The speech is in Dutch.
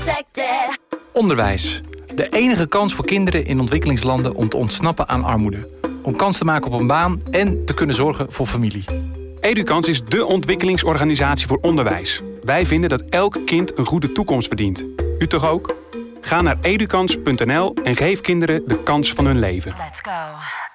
protected. Onderwijs. De enige kans voor kinderen in ontwikkelingslanden om te ontsnappen aan armoede. Om kans te maken op een baan en te kunnen zorgen voor familie. Edukans is dé ontwikkelingsorganisatie voor onderwijs. Wij vinden dat elk kind een goede toekomst verdient. U toch ook? Ga naar edukans.nl en geef kinderen de kans van hun leven. Let's go.